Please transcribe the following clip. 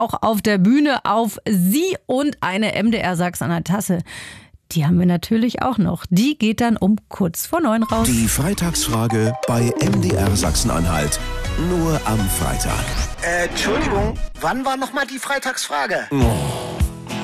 auch auf der Bühne auf Sie und eine MDR Sachsen-Anhalt-Tasse. Die haben wir natürlich auch noch. Die geht dann um kurz vor 9 raus. Die Freitagsfrage bei MDR Sachsen-Anhalt. Nur am Freitag. Entschuldigung, wann war nochmal die Freitagsfrage? Oh.